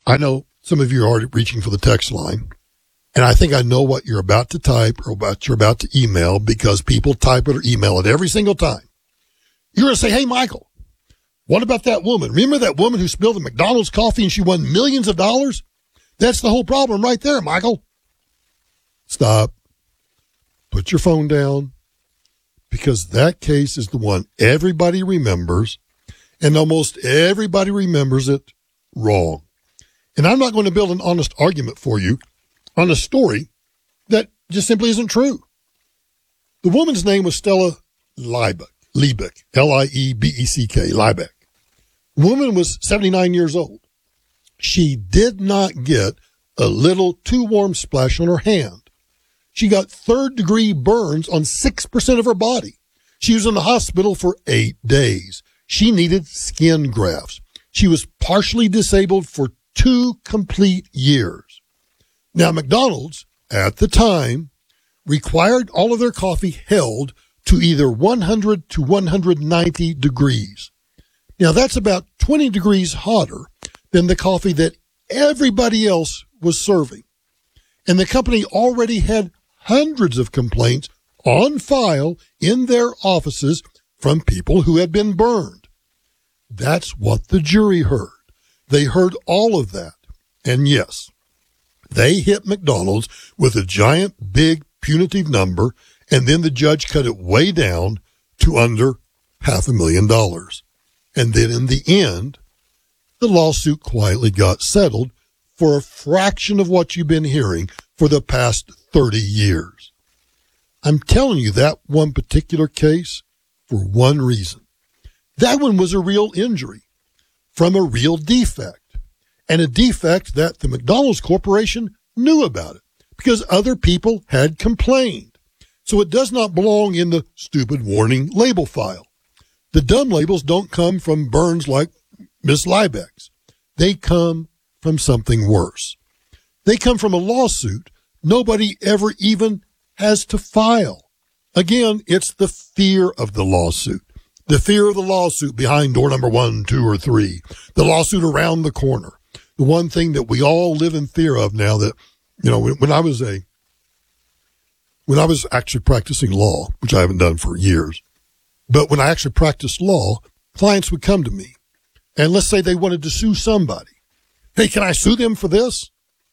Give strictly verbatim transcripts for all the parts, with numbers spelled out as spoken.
I know some of you are already reaching for the text line, and I think I know what you're about to type or what you're about to email because people type it or email it every single time. You're going to say, hey, Michael, what about that woman? Remember that woman who spilled the McDonald's coffee and she won millions of dollars? That's the whole problem right there, Michael. Stop. Put your phone down, because that case is the one everybody remembers, and almost everybody remembers it wrong. And I'm not going to build an honest argument for you on a story that just simply isn't true. The woman's name was Stella Liebeck, Liebeck, L I E B E C K, Liebeck. The woman was seventy-nine years old. She did not get a little too warm splash on her hand. She got third-degree burns on six percent of her body. She was in the hospital for eight days. She needed skin grafts. She was partially disabled for two complete years. Now, McDonald's, at the time, required all of their coffee held to either one hundred to one hundred ninety degrees. Now, that's about twenty degrees hotter than the coffee that everybody else was serving. And the company already had hundreds of complaints on file in their offices from people who had been burned. That's what the jury heard. They heard all of that. And yes, they hit McDonald's with a giant, big, punitive number, and then the judge cut it way down to under half a million dollars. And then in the end, the lawsuit quietly got settled for a fraction of what you've been hearing for the past thirty years. I'm telling you that one particular case for one reason. That one was a real injury from a real defect, and a defect that the McDonald's Corporation knew about it because other people had complained. So it does not belong in the stupid warning label file. The dumb labels don't come from burns like Miss Liebeck's. They come from something worse. They come from a lawsuit nobody ever even has to file. Again, it's the fear of the lawsuit. The fear of the lawsuit behind door number one, two, or three. The lawsuit around the corner. The one thing that we all live in fear of now that, you know, when, when I was a, when I was actually practicing law, which I haven't done for years, but when I actually practiced law, clients would come to me and let's say they wanted to sue somebody. Hey, can I sue them for this?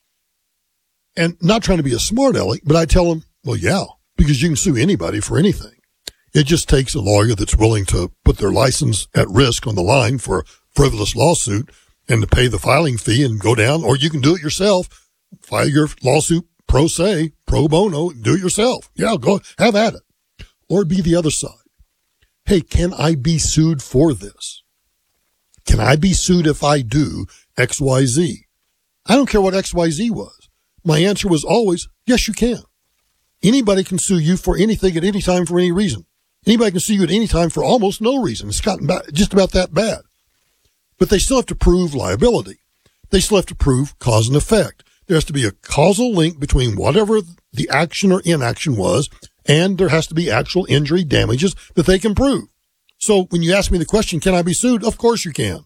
And not trying to be a smart aleck, but I tell them, well, yeah, because you can sue anybody for anything. It just takes a lawyer that's willing to put their license at risk on the line for a frivolous lawsuit and to pay the filing fee and go down, or you can do it yourself. File your lawsuit pro se, pro bono, do it yourself. Yeah, go have at it. Or be the other side. Hey, can I be sued for this? Can I be sued if I do X Y Z? I don't care what X Y Z was. My answer was always, yes, you can. Anybody can sue you for anything at any time for any reason. Anybody can sue you at any time for almost no reason. It's gotten just about that bad. But they still have to prove liability. They still have to prove cause and effect. There has to be a causal link between whatever the action or inaction was, and there has to be actual injury damages that they can prove. So when you ask me the question, can I be sued? Of course you can.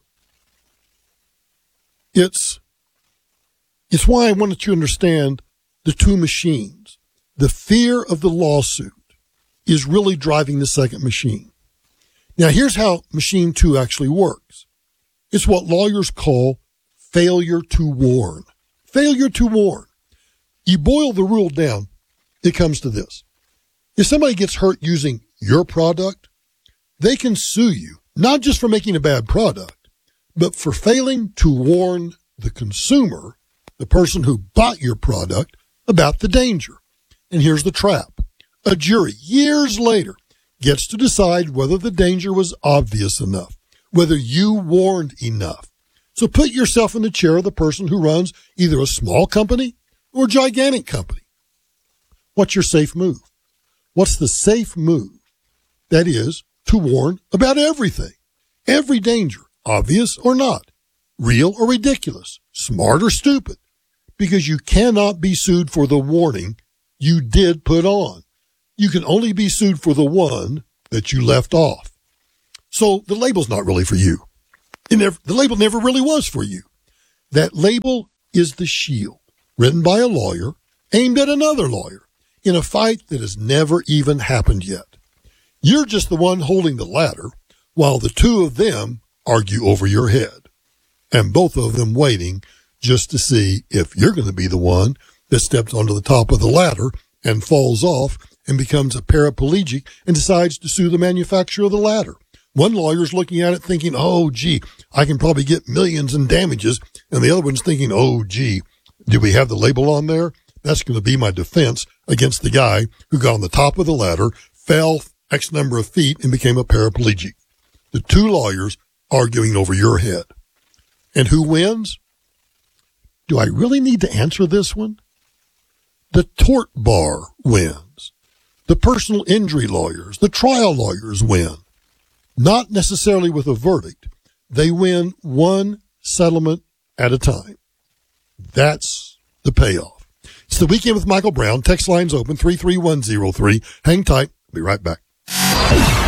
It's, it's why I wanted you to understand the two machines. The fear of the lawsuit is really driving the second machine. Now, here's how machine two actually works. It's what lawyers call failure to warn. Failure to warn. You boil the rule down, it comes to this. If somebody gets hurt using your product, they can sue you, not just for making a bad product, but for failing to warn the consumer, the person who bought your product, about the danger. And here's the trap. A jury, years later, gets to decide whether the danger was obvious enough, whether you warned enough. So put yourself in the chair of the person who runs either a small company or a gigantic company. What's your safe move? What's the safe move? That is to warn about everything, every danger, obvious or not, real or ridiculous, smart or stupid, because you cannot be sued for the warning you did put on. You can only be sued for the one that you left off. So the label's not really for you. It never, the label never really was for you. That label is the shield, written by a lawyer, aimed at another lawyer, in a fight that has never even happened yet. You're just the one holding the ladder, while the two of them argue over your head, and both of them waiting just to see if you're going to be the one that steps onto the top of the ladder and falls off and becomes a paraplegic and decides to sue the manufacturer of the ladder. One lawyer's looking at it thinking, oh, gee, I can probably get millions in damages. And the other one's thinking, oh, gee, do we have the label on there? That's going to be my defense against the guy who got on the top of the ladder, fell X number of feet, and became a paraplegic. The two lawyers arguing over your head. And who wins? Do I really need to answer this one? The tort bar wins. The personal injury lawyers, the trial lawyers win. Not necessarily with a verdict. They win one settlement at a time. That's the payoff. It's the Weekend with Michael Brown. Text lines open three three one zero three. Hang tight. Be right back.